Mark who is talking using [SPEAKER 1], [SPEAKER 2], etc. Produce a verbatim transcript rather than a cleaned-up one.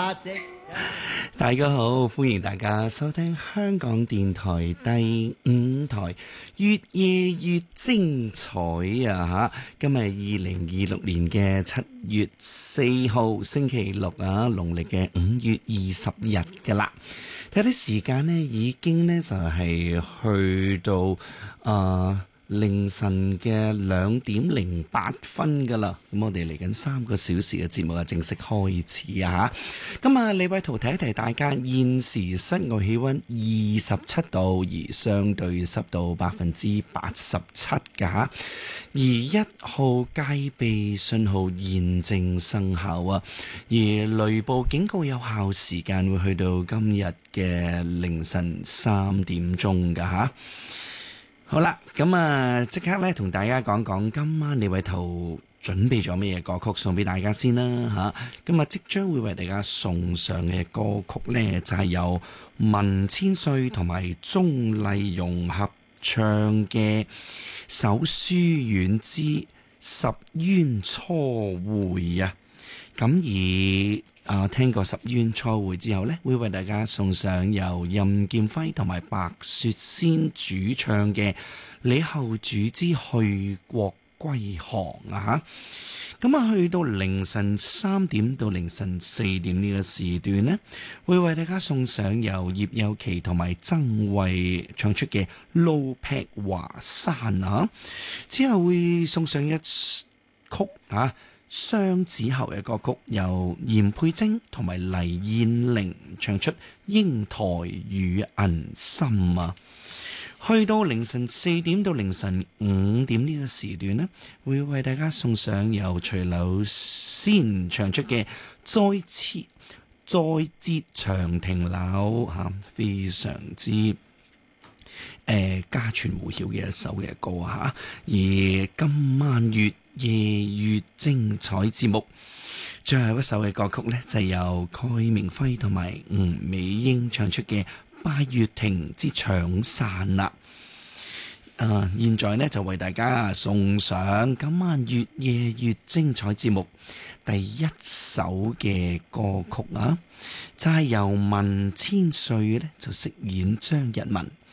[SPEAKER 1] 大家好，歡迎大家收聽香港電台第五台越夜越精彩啊！吓，今日係二零二六年嘅七月四號星期六啊，農曆嘅五月二十日噶啦。睇啲時間呢，已經呢就係去到誒。呃凌晨嘅兩點零八分噶啦，咁我哋嚟緊三個小時嘅節目啊，正式開始啊！咁啊，李偉圖提一提大家，現時室外氣溫二十七度，而相對濕度百分之八十七噶，而一號戒備信號現正生效啊，而雷暴警告有效時間會去到今日嘅凌晨三點鐘噶吓。好啦，咁啊，即刻咧同大家講講今晚李偉圖準備咗咩嘢歌曲送俾大家先啦吓。咁啊，即將會為大家送上嘅歌曲呢，就係由文千歲同埋鍾麗蓉合唱嘅《首書院之十淵初會》啊。咁而啊，聽過十淵初會之後呢，會為大家送上由任劍輝同埋白雪仙主唱嘅《李後主之去國歸航》啊！咁啊，去到凌晨三點到凌晨四點呢個時段呢，會為大家送上由葉有琪同埋曾慧唱出嘅《路劈華山》啊！之後會送上一曲啊。雙子喉嘅歌曲由嚴佩貞同埋黎燕玲唱出《英台與銀心》啊，去到凌晨四點到凌晨五點呢個時段呢，會為大家送上由徐柳仙唱出嘅《再次再折長亭柳》吓，非常之誒、呃、家傳戶曉嘅一首嘅歌吓，而今晚月夜越精彩節目，最後一首嘅歌曲呢，就係由蓋明輝同埋吳美英唱出嘅《拜月亭之搶傘》啦。啊，現在呢，就為大家送上今晚越夜越精彩節目第一首嘅歌曲啊，就係由文千歲呢就飾演張日文。